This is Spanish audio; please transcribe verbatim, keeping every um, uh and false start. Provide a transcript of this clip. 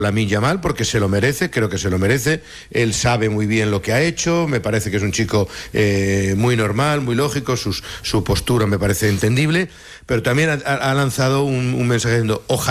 Lamine Yamal porque se lo merece, creo que se lo merece, él sabe muy bien lo que ha hecho, me parece que es un chico eh, muy normal, muy lógico, sus, su postura me parece entendible, pero también ha, ha lanzado un, un mensaje diciendo, ojalá